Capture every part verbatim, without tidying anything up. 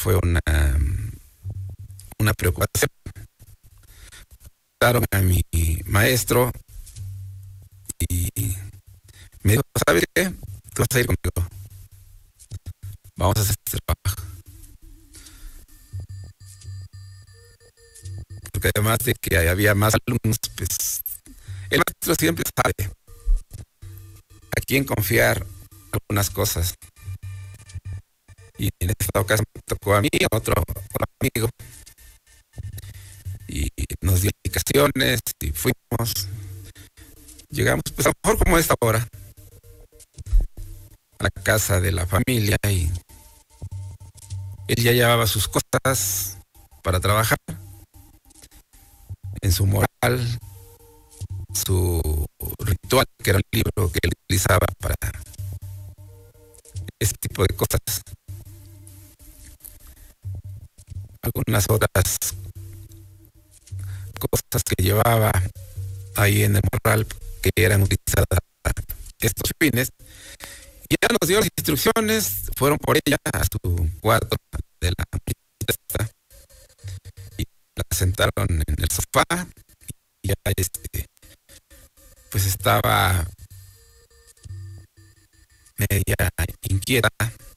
fue una, una preocupación. Daron a mi maestro y me dijo, ¿sabes qué? Tú vas a ir conmigo. Vamos a hacer este trabajo. Porque además de que había más alumnos, pues el maestro siempre sabe a quién confiar algunas cosas. Y en esta ocasión me tocó a mí, a otro, otro amigo. Y nos dio indicaciones y fuimos. Llegamos, pues a lo mejor como a esta hora, a la casa de la familia, y él ya llevaba sus cosas para trabajar, en su moral, su ritual, que era un libro que él utilizaba para ese tipo de cosas. Algunas otras cosas que llevaba ahí en el morral que eran utilizadas para estos fines. Y ya nos dio las instrucciones, fueron por ella a su cuarto de la muchacha y la sentaron en el sofá y ya este pues estaba media inquieta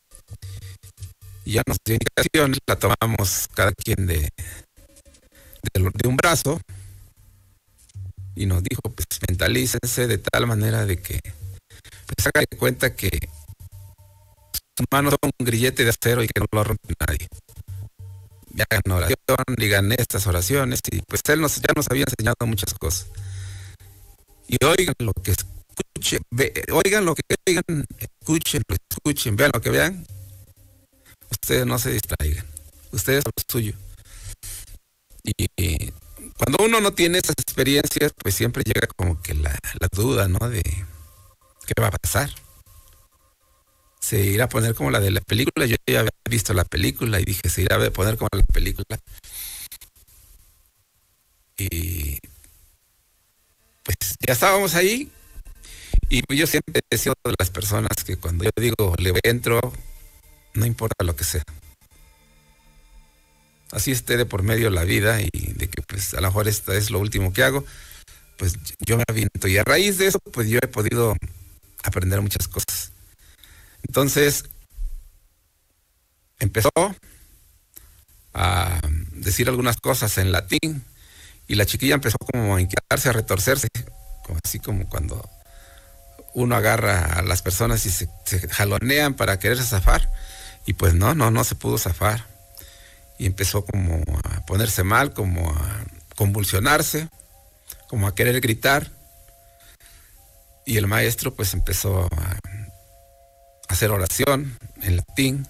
y ya nos dio indicaciones, la tomamos cada quien de, de, de un brazo y nos dijo, pues mentalícense de tal manera de que pues hagan de cuenta que sus manos son un grillete de acero y que no lo rompe nadie. Y hagan oración, digan estas oraciones, y pues él nos, ya nos había enseñado muchas cosas. Y oigan lo que escuchen, ve, oigan lo que oigan, escuchen, lo escuchen, vean lo que vean. Ustedes no se distraigan, ustedes a lo suyo. Y, y cuando uno no tiene esas experiencias, pues siempre llega como que la, la duda, ¿no? De qué va a pasar. Se irá a poner como la de la película. Yo ya había visto la película y dije, se irá a poner como la película. Y pues ya estábamos ahí. Y yo siempre he sido de las personas que cuando yo digo le entro, no importa lo que sea. Así esté de por medio la vida y de que pues a lo mejor esto es lo último que hago, pues yo me aviento. Y a raíz de eso, pues yo he podido aprender muchas cosas. Entonces, empezó a decir algunas cosas en latín y la chiquilla empezó como a inquietarse, a retorcerse, como así como cuando uno agarra a las personas y se, se jalonean para quererse zafar, y pues no, no, no se pudo zafar. Y empezó como a ponerse mal, como a convulsionarse, como a querer gritar. Y el maestro pues empezó a hacer oración en latín,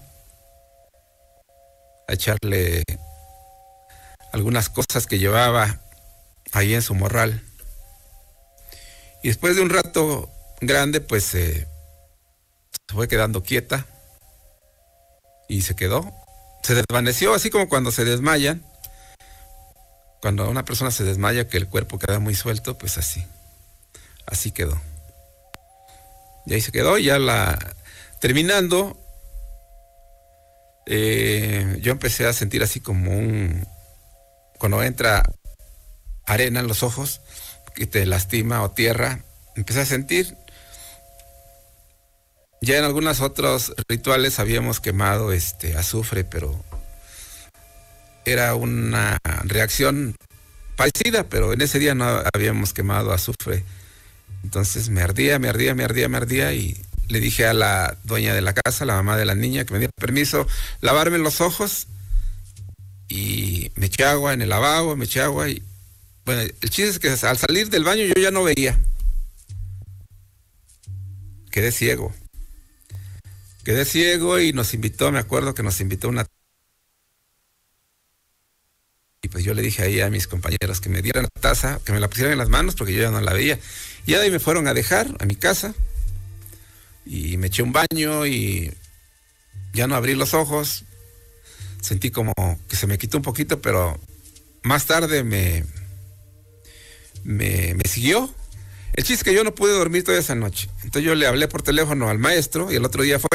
a echarle algunas cosas que llevaba ahí en su morral. Y después de un rato grande, pues eh, se fue quedando quieta y se quedó. Se desvaneció, así como cuando se desmayan. Cuando una persona se desmaya, que el cuerpo queda muy suelto, pues así. Así quedó. Y ahí se quedó, y ya la... Terminando, eh, yo empecé a sentir así como un... Cuando entra arena en los ojos, que te lastima, o tierra, empecé a sentir. Ya en algunos otros rituales habíamos quemado este azufre, pero era una reacción parecida, pero en ese día no habíamos quemado azufre. Entonces me ardía, me ardía, me ardía, me ardía, y le dije a la dueña de la casa, la mamá de la niña, que me diera permiso lavarme los ojos, y me eché agua en el lavabo, me eché agua, y bueno, el chiste es que al salir del baño yo ya no veía. Quedé ciego. Quedé ciego y nos invitó, me acuerdo que nos invitó una... Y pues yo le dije ahí a mis compañeros que me dieran la taza, que me la pusieran en las manos, porque yo ya no la veía. Y de ahí me fueron a dejar a mi casa, y me eché un baño y ya no abrí los ojos. Sentí como que se me quitó un poquito, pero más tarde me, me, me siguió. El chiste es que yo no pude dormir toda esa noche. Entonces yo le hablé por teléfono al maestro y el otro día fue